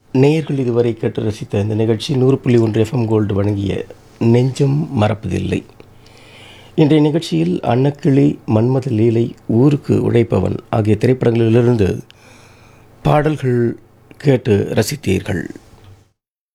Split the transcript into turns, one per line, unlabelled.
நேயர்கள் இதுவரை கேட்டு ரசித்த இந்த நிகழ்ச்சி 100.1 எஃப்எம் கோல்டு வழங்கிய நெஞ்சம் மறப்பதில்லை. இன்றைய நிகழ்ச்சியில் அன்னக்கிளி, மன்மத லீலை, ஊருக்கு உழைப்பவன் ஆகிய திரைப்படங்களிலிருந்து பாடல்கள் கேட்டு ரசித்தீர்கள்.